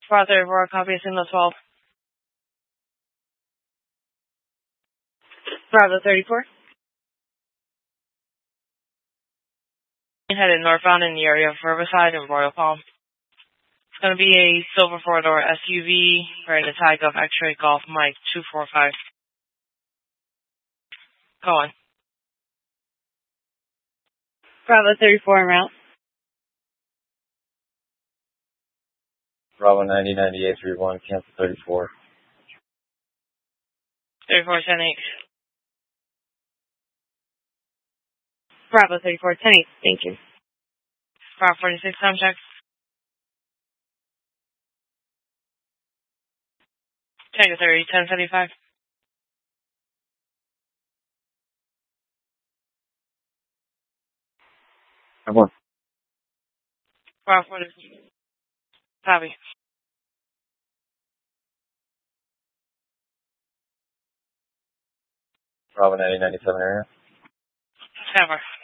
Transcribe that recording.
Bravo 34, copy signal 12. Bravo 34. Headed northbound in the area of Riverside and Royal Palm. It's going to be a silver four-door SUV ready to tag up X-Ray Golf Mike 245. Go on. Bravo 34 en route. Bravo 909831, cancel 34. 34 10-8. Bravo 34 10-8, thank you. Bravo 46, time check. Tango 30, 1075. Come on. Bravo 46. Copy. Bravo 9097 area. Never.